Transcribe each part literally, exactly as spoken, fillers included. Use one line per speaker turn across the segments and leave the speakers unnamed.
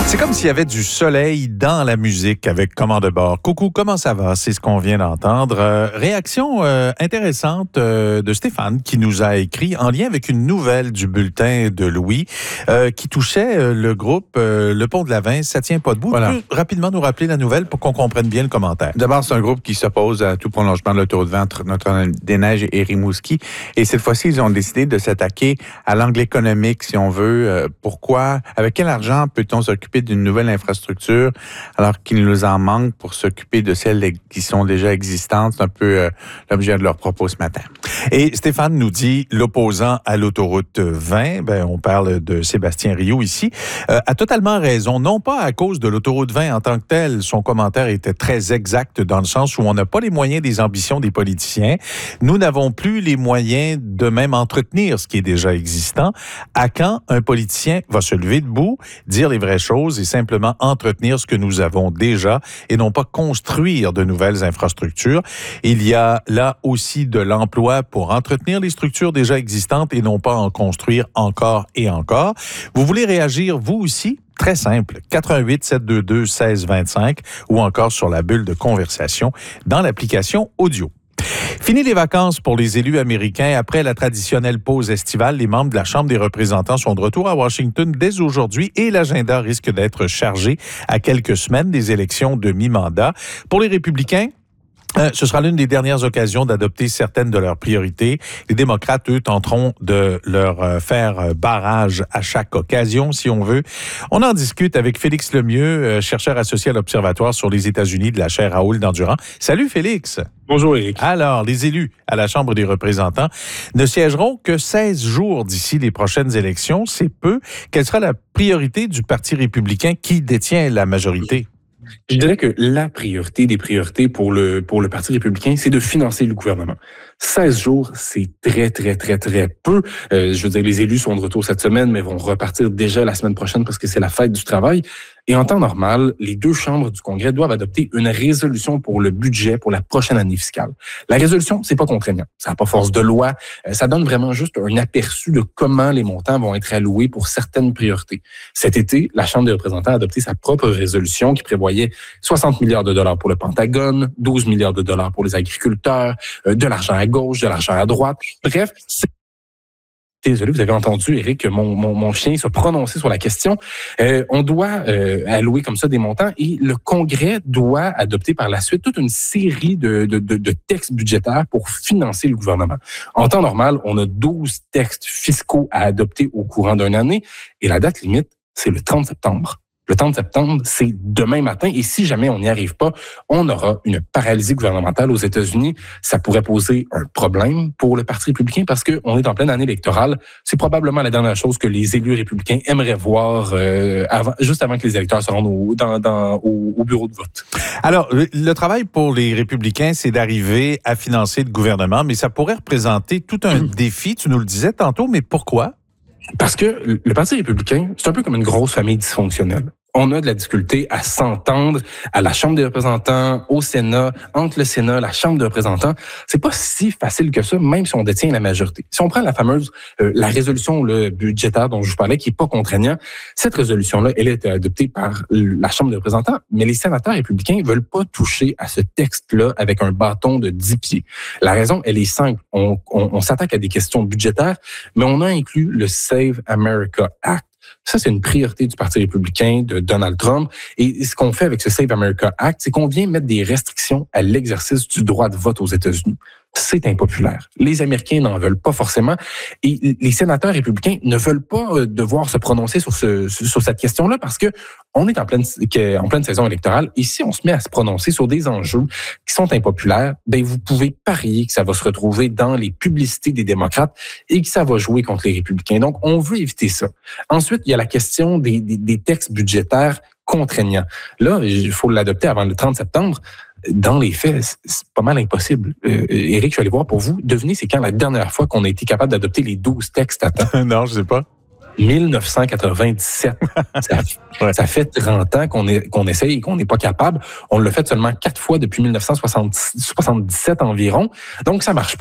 C'est comme s'il y avait du soleil dans la musique avec Comment de bord. Coucou, comment ça va? C'est ce qu'on vient d'entendre. Euh, réaction euh, intéressante euh, de Stéphane qui nous a écrit en lien avec une nouvelle du bulletin de Louis euh, qui touchait euh, le groupe euh, Le Pont de la Vince. Ça tient pas debout.
Voilà.
Tu peux rapidement nous rappeler la nouvelle pour qu'on comprenne bien le commentaire?
D'abord, c'est un groupe qui s'oppose à tout prolongement de l'autoroute vingt entre Notre-Dame-des-Neiges et Rimouski. Et cette fois-ci, ils ont décidé de s'attaquer à l'angle économique, si on veut. Euh, pourquoi? Avec quel argent peut-on s'occuper d'une nouvelle infrastructure alors qu'il nous en manque pour s'occuper de celles qui sont déjà existantes? C'est un peu euh, l'objet de leur propos ce matin.
Et Stéphane nous dit, l'opposant à l'autoroute vingt, ben, on parle de Sébastien Rioux ici, euh, a totalement raison. Non pas à cause de l'autoroute vingt en tant que telle. Son commentaire était très exact dans le sens où on n'a pas les moyens des ambitions des politiciens. Nous n'avons plus les moyens de même entretenir ce qui est déjà existant. À quand un politicien va se lever debout, dire les vraies choses et simplement entretenir ce que nous avons déjà et non pas construire de nouvelles infrastructures? Il y a là aussi de l'emploi pour entretenir les structures déjà existantes et non pas en construire encore et encore. Vous voulez réagir, vous aussi? Très simple, quatre un huit sept deux deux un six deux cinq ou encore sur la bulle de conversation dans l'application audio. Fini les vacances pour les élus américains. Après la traditionnelle pause estivale, les membres de la Chambre des représentants sont de retour à Washington dès aujourd'hui et l'agenda risque d'être chargé à quelques semaines des élections de mi-mandat. Pour les républicains, Euh, ce sera l'une des dernières occasions d'adopter certaines de leurs priorités. Les démocrates, eux, tenteront de leur euh, faire barrage à chaque occasion, si on veut. On en discute avec Félix Lemieux, euh, chercheur associé à l'Observatoire sur les États-Unis de la chaire Raoul d'Endurant. Salut Félix!
Bonjour Éric.
Alors, les élus à la Chambre des représentants ne siégeront que seize jours d'ici les prochaines élections. C'est peu. Quelle sera la priorité du Parti républicain qui détient la majorité?
Je dirais que la priorité des priorités pour le pour le Parti républicain, c'est de financer le gouvernement. seize jours, c'est très, très, très, très peu. Euh, je veux dire, les élus sont de retour cette semaine, mais vont repartir déjà la semaine prochaine parce que c'est la fête du travail. Et en temps normal, les deux chambres du Congrès doivent adopter une résolution pour le budget pour la prochaine année fiscale. La résolution, c'est pas contraignant. Ça n'a pas force de loi. Ça donne vraiment juste un aperçu de comment les montants vont être alloués pour certaines priorités. Cet été, la Chambre des représentants a adopté sa propre résolution qui prévoyait soixante milliards de dollars pour le Pentagone, douze milliards de dollars pour les agriculteurs, de l'argent à gauche, de l'argent à droite. Bref, c'est... Désolé, vous avez entendu, Éric, que mon, mon, mon chien se prononcer sur la question. Euh, on doit euh, allouer comme ça des montants et le Congrès doit adopter par la suite toute une série de, de, de, de textes budgétaires pour financer le gouvernement. En temps normal, on a douze textes fiscaux à adopter au courant d'une année et la date limite, c'est le trente septembre. Le trente septembre, c'est demain matin. Et si jamais on n'y arrive pas, on aura une paralysie gouvernementale aux États-Unis. Ça pourrait poser un problème pour le Parti républicain parce qu'on est en pleine année électorale. C'est probablement la dernière chose que les élus républicains aimeraient voir euh, avant, juste avant que les électeurs se rendent au, dans, dans, au, au bureau de vote.
Alors, le, le travail pour les républicains, c'est d'arriver à financer le gouvernement, mais ça pourrait représenter tout un mmh. défi. Tu nous le disais tantôt, mais pourquoi?
Parce que le Parti républicain, c'est un peu comme une grosse famille dysfonctionnelle. On a de la difficulté à s'entendre à la Chambre des représentants, au Sénat, entre le Sénat, la Chambre des représentants. C'est pas si facile que ça, même si on détient la majorité. Si on prend la fameuse, euh, la résolution le, budgétaire dont je vous parlais, qui est pas contraignant, cette résolution-là, elle a été adoptée par la Chambre des représentants, mais les sénateurs républicains veulent pas toucher à ce texte-là avec un bâton de dix pieds. La raison, elle est simple. On, on, on s'attaque à des questions budgétaires, mais on a inclus le Save America Act. Ça, c'est une priorité du Parti républicain de Donald Trump. Et ce qu'on fait avec ce Save America Act, c'est qu'on vient mettre des restrictions à l'exercice du droit de vote aux États-Unis. C'est impopulaire. Les Américains n'en veulent pas forcément. Et les sénateurs républicains ne veulent pas devoir se prononcer sur, ce, sur cette question-là parce que on est en pleine, en pleine saison électorale. Et si on se met à se prononcer sur des enjeux qui sont impopulaires, ben vous pouvez parier que ça va se retrouver dans les publicités des démocrates et que ça va jouer contre les républicains. Donc, on veut éviter ça. Ensuite, il y a la question des, des, des textes budgétaires contraignants. Là, il faut l'adopter avant le trente septembre. Dans les faits, c'est pas mal impossible. Euh, Éric, je vais aller voir pour vous. Devinez, c'est quand la dernière fois qu'on a été capable d'adopter les douze textes à temps?
Non, je sais pas.
dix-neuf cent quatre-vingt-dix-sept. ça, ouais. ça fait trente ans qu'on, est, qu'on essaye et qu'on n'est pas capable. On l'a fait seulement quatre fois depuis dix-neuf cent soixante-dix-sept environ. Donc, ça marche pas.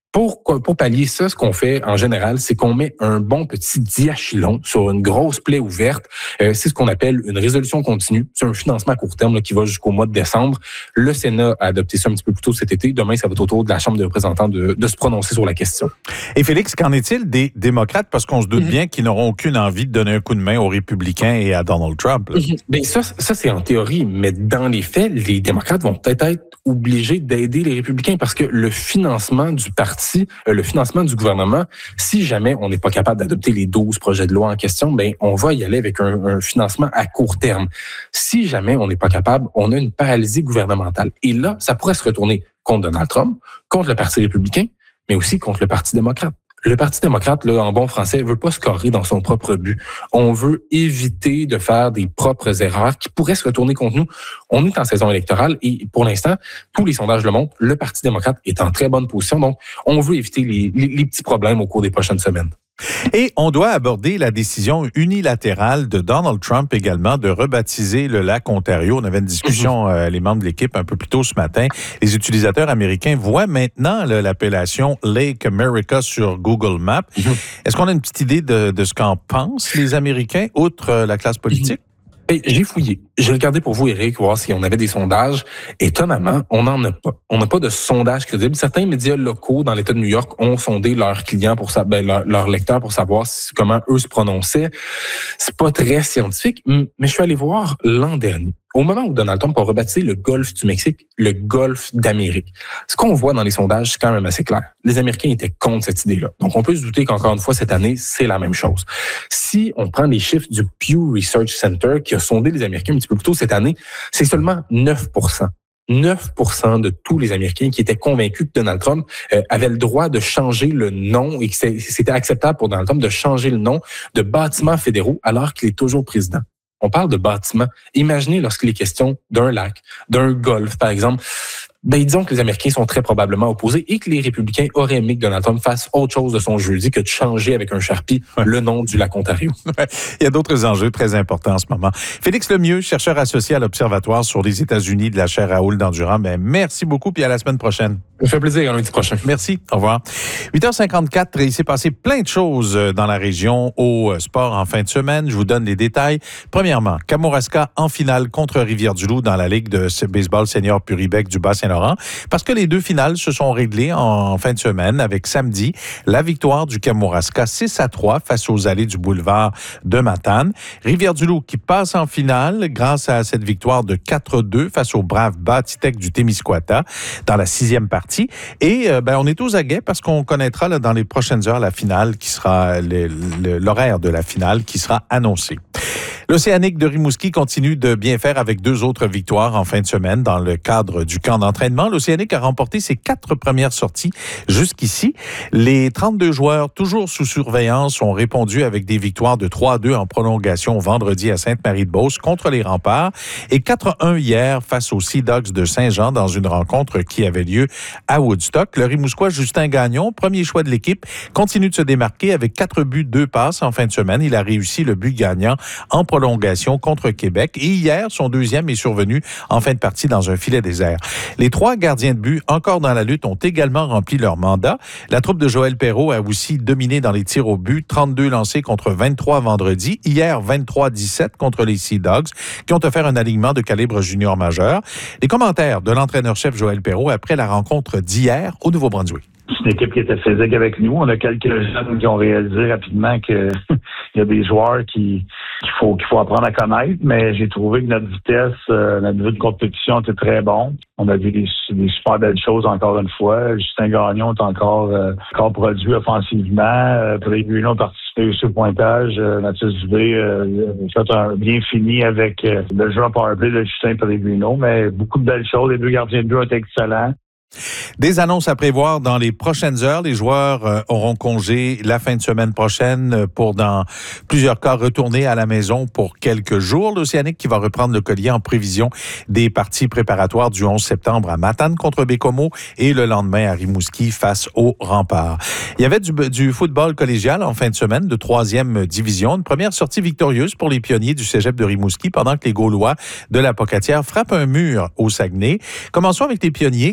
Pour, pour pallier ça, ce qu'on fait en général, c'est qu'on met un bon petit diachylon sur une grosse plaie ouverte. Euh, c'est ce qu'on appelle une résolution continue. C'est un financement à court terme là, qui va jusqu'au mois de décembre. Le Sénat a adopté ça un petit peu plus tôt cet été. Demain, ça va être au tour de la Chambre des représentants de, de se prononcer sur la question.
Et Félix, qu'en est-il des démocrates? Parce qu'on se doute mm-hmm. bien qu'ils n'auront aucune envie de donner un coup de main aux républicains et à Donald Trump.
Mm-hmm. Bien, ça, ça, c'est en théorie. Mais dans les faits, les démocrates vont peut-être être obligés d'aider les républicains parce que le financement du parti, le financement du gouvernement, si jamais on n'est pas capable d'adopter les douze projets de loi en question, ben on va y aller avec un, un financement à court terme. Si jamais on n'est pas capable, on a une paralysie gouvernementale. Et là, ça pourrait se retourner contre Donald Trump, contre le Parti républicain, mais aussi contre le Parti démocrate. Le Parti démocrate, là, en bon français, veut pas se carrer dans son propre but. On veut éviter de faire des propres erreurs qui pourraient se retourner contre nous. On est en saison électorale et pour l'instant, tous les sondages le montrent, le Parti démocrate est en très bonne position. Donc, on veut éviter les, les, les petits problèmes au cours des prochaines semaines.
Et on doit aborder la décision unilatérale de Donald Trump également de rebaptiser le lac Ontario. On avait une discussion, euh, les membres de l'équipe, un peu plus tôt ce matin. Les utilisateurs américains voient maintenant là, l'appellation Lake America sur Google Maps. Mm-hmm. Est-ce qu'on a une petite idée de, de ce qu'en pensent les Américains, outre euh, la classe politique?
Mm-hmm. Hey, j'ai fouillé. J'ai regardé pour vous, Éric, voir si on avait des sondages. Étonnamment, on n'en a pas. On n'a pas de sondage crédible. Certains médias locaux dans l'État de New York ont sondé leurs clients, pour sa... ben, leurs, leurs lecteurs pour savoir comment eux se prononçaient. C'est pas très scientifique, mais je suis allé voir l'an dernier. Au moment où Donald Trump a rebaptisé le golfe du Mexique, le golfe d'Amérique, ce qu'on voit dans les sondages, c'est quand même assez clair. Les Américains étaient contre cette idée-là. Donc, on peut se douter qu'encore une fois, cette année, c'est la même chose. Si on prend les chiffres du Pew Research Center, qui a sondé les Américains un petit peu plus tôt cette année, c'est seulement neuf pour cent. neuf pour cent de tous les Américains qui étaient convaincus que Donald Trump euh, avait le droit de changer le nom et que c'était acceptable pour Donald Trump de changer le nom de bâtiments fédéraux alors qu'il est toujours président. On parle de bâtiments. Imaginez lorsqu'il est question d'un lac, d'un golfe, par exemple. Ben, disons que les Américains sont très probablement opposés et que les républicains auraient aimé que Donald Trump fasse autre chose de son jeudi que de changer avec un Sharpie ouais. le nom du lac Ontario.
Ouais. Il y a d'autres enjeux très importants en ce moment. Félix Lemieux, chercheur associé à l'Observatoire sur les États-Unis de la chaire Raoul Dandurand. Ben, merci beaucoup puis à la semaine prochaine.
Ça fait plaisir, à lundi prochain.
Merci, au revoir. huit heures cinquante-quatre, il s'est passé plein de choses dans la région au sport en fin de semaine. Je vous donne les détails. Premièrement, Kamouraska en finale contre Rivière-du-Loup dans la Ligue de baseball senior Puribec du Bas-Saint-Laurent. Parce que les deux finales se sont réglées en fin de semaine avec samedi la victoire du Kamouraska six à trois face aux allées du boulevard de Matane. Rivière-du-Loup qui passe en finale grâce à cette victoire de quatre deux face aux braves Bâtitech du Témiscouata dans la sixième partie. Et euh, ben, on est aux aguets parce qu'on connaîtra là, dans les prochaines heures la finale qui sera le, le, l'horaire de la finale qui sera annoncé. L'Océanique de Rimouski continue de bien faire avec deux autres victoires en fin de semaine dans le cadre du camp d'entraînement. L'Océanique a remporté ses quatre premières sorties jusqu'ici. Les trente-deux joueurs, toujours sous surveillance, ont répondu avec des victoires de trois à deux en prolongation vendredi à Sainte-Marie-de-Beauce contre les Remparts et quatre à un hier face aux Sea Dogs de Saint-Jean dans une rencontre qui avait lieu à Woodstock. Le Rimousquois Justin Gagnon, premier choix de l'équipe, continue de se démarquer avec quatre buts, deux passes en fin de semaine. Il a réussi le but gagnant en prolongation contre Québec. Et hier, son deuxième est survenu en fin de partie dans un filet désert. Les trois gardiens de but, encore dans la lutte, ont également rempli leur mandat. La troupe de Joël Perreault a aussi dominé dans les tirs au but, trente-deux lancés contre vingt-trois vendredi. Hier, vingt-trois à dix-sept contre les Sea Dogs, qui ont offert un alignement de calibre junior majeur. Les commentaires de l'entraîneur-chef Joël Perreault après la rencontre d'hier au Nouveau-Brunswick.
C'est une équipe qui était physique avec nous. On a quelques jeunes qui ont réalisé rapidement qu'il y a des joueurs qui, qu'il faut, qu'il faut apprendre à connaître, mais j'ai trouvé que notre vitesse, euh, notre niveau de compétition était très bon. On a vu des, des super belles choses encore une fois. Justin Gagnon est encore, euh, encore produit offensivement. Euh, Pellegrino a participé aussi au pointage. Euh, Mathieu Dubé euh, a fait un bien fini avec euh, le jeu en powerplay de Justin Pellegrino, mais beaucoup de belles choses. Les deux gardiens de but ont été excellents.
Des annonces à prévoir dans les prochaines heures. Les joueurs euh, auront congé la fin de semaine prochaine pour, dans plusieurs cas, retourner à la maison pour quelques jours. L'Océanique qui va reprendre le collier en prévision des parties préparatoires du onze septembre à Matane contre Bécomo et le lendemain à Rimouski face aux Remparts. Il y avait du, du football collégial en fin de semaine de troisième division. Une première sortie victorieuse pour les pionniers du cégep de Rimouski pendant que les Gaulois de la Pocatière frappent un mur au Saguenay. Commençons avec les pionniers qui ont profité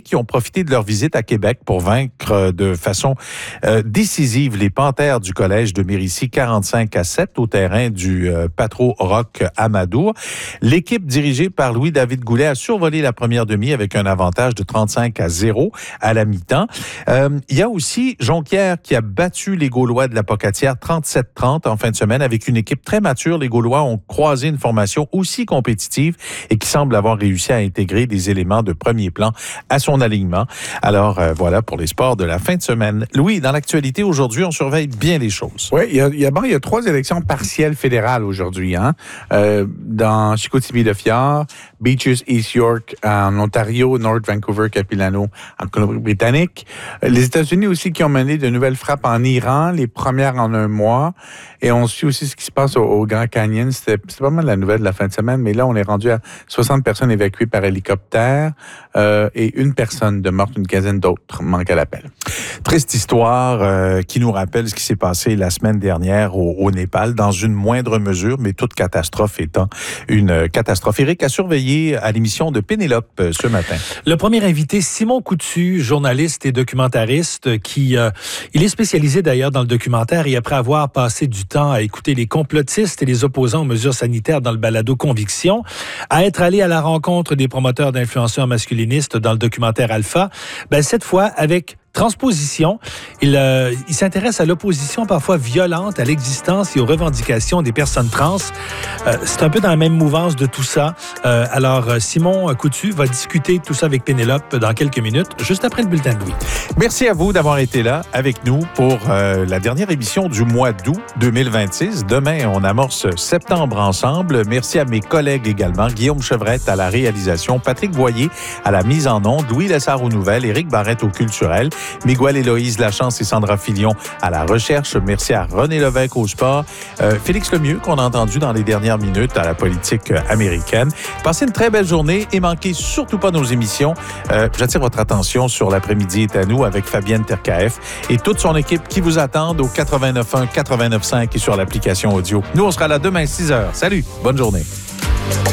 profité de leur visite à Québec pour vaincre de façon euh, décisive les Panthères du collège de Mérici quarante-cinq à sept au terrain du euh, Patro Rock Amadour. L'équipe dirigée par Louis-David Goulet a survolé la première demi avec un avantage de trente-cinq à zéro à la mi-temps. Euh, il y a aussi Jonquière qui a battu les Gaulois de la Pocatière trente-sept trente en fin de semaine avec une équipe très mature. Les Gaulois ont croisé une formation aussi compétitive et qui semble avoir réussi à intégrer des éléments de premier plan à son alignement. Alors, euh, voilà pour les sports de la fin de semaine. Louis, dans l'actualité aujourd'hui, on surveille bien les choses.
Oui, il y a, il y a, bon, il y a trois élections partielles fédérales aujourd'hui. Hein? Euh, dans Chicoutimi-de-Fjord, Beaches, East York en Ontario, North Vancouver, Capilano en Colombie-Britannique. Les États-Unis aussi qui ont mené de nouvelles frappes en Iran, les premières en un mois. Et on suit aussi ce qui se passe au, au Grand Canyon. C'était, c'était pas mal la nouvelle de la fin de semaine, mais là, on est rendu à soixante personnes évacuées par hélicoptère euh, et une personne de morte, une quinzaine d'autres manquent à l'appel.
Triste histoire euh, qui nous rappelle ce qui s'est passé la semaine dernière au, au Népal, dans une moindre mesure, mais toute catastrophe étant une catastrophe. Éric a surveillé à l'émission de Pénélope euh, ce matin.
Le premier invité, Simon Coutu, journaliste et documentariste, qui euh, il est spécialisé d'ailleurs dans le documentaire et après avoir passé du temps à écouter les complotistes et les opposants aux mesures sanitaires dans le balado Conviction, à être allé à la rencontre des promoteurs d'influenceurs masculinistes dans le documentaire Alpha, ben cette fois avec Transposition, il, euh, il s'intéresse à l'opposition parfois violente à l'existence et aux revendications des personnes trans. Euh, c'est un peu dans la même mouvance de tout ça. Euh, alors, Simon Coutu va discuter tout ça avec Pénélope dans quelques minutes, juste après le bulletin de Louis.
Merci à vous d'avoir été là avec nous pour euh, la dernière émission du mois d'août deux mille vingt-six. Demain, on amorce septembre ensemble. Merci à mes collègues également, Guillaume Chevrette à la réalisation, Patrick Boyer à la mise en onde, Louis Lessard aux nouvelles, Éric Barrette au culturel, Miguel Héloïse Lachance et Sandra Filion à la recherche. Merci à René Lévesque au sport. Euh, Félix Lemieux, qu'on a entendu dans les dernières minutes à la politique américaine. Passez une très belle journée et manquez surtout pas nos émissions. Euh, j'attire votre attention sur L'après-midi est à nous avec Fabienne Terkaef et toute son équipe qui vous attendent au quatre-vingt-neuf un, quatre-vingt-neuf cinq et sur l'application audio. Nous, on sera là demain six heures. Salut, bonne journée.